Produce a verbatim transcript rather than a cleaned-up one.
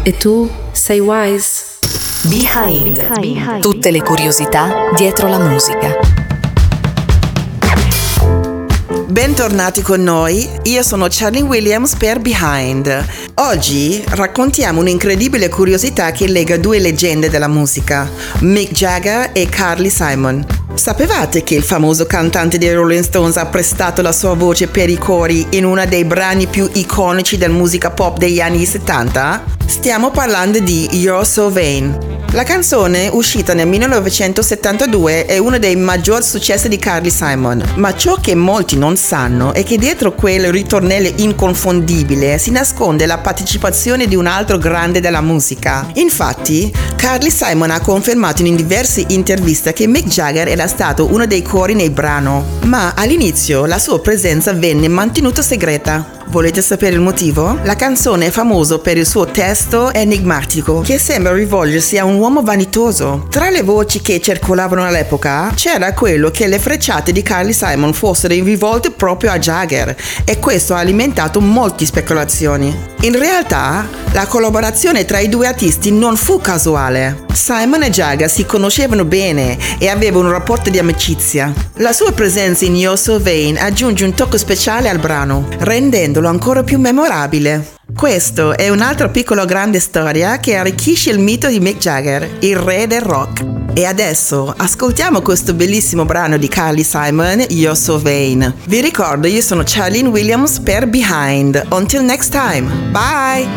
E tu sei Wise. Behind. Behind. Tutte le curiosità dietro la musica. Bentornati con noi, io sono Charlene Williams per Behind. Oggi raccontiamo un'incredibile curiosità che lega due leggende della musica, Mick Jagger e Carly Simon. Sapevate che il famoso cantante dei Rolling Stones ha prestato la sua voce per i cori in uno dei brani più iconici della musica pop degli anni settanta? Stiamo parlando di You're So Vain. La canzone, uscita nel millenovecentosettantadue, è uno dei maggiori successi di Carly Simon, ma ciò che molti non sanno è che dietro quel ritornello inconfondibile si nasconde la partecipazione di un altro grande della musica. Infatti, Carly Simon ha confermato in diverse interviste che Mick Jagger era stato uno dei cori nel brano, ma all'inizio la sua presenza venne mantenuta segreta. Volete sapere il motivo? La canzone è famosa per il suo testo enigmatico, che sembra rivolgersi a un uomo vanitoso. Tra le voci che circolavano all'epoca c'era quello che le frecciate di Carly Simon fossero rivolte proprio a Jagger, e questo ha alimentato molte speculazioni. In realtà, la collaborazione tra i due artisti non fu casuale. Simon e Jagger si conoscevano bene e avevano un rapporto di amicizia. La sua presenza in You're So Vain aggiunge un tocco speciale al brano, rendendolo ancora più memorabile. Questo è un'altra piccola grande storia che arricchisce il mito di Mick Jagger, il re del rock. E adesso ascoltiamo questo bellissimo brano di Carly Simon, You're So Vain. Vi ricordo, io sono Charlene Williams per Behind. Until next time, bye!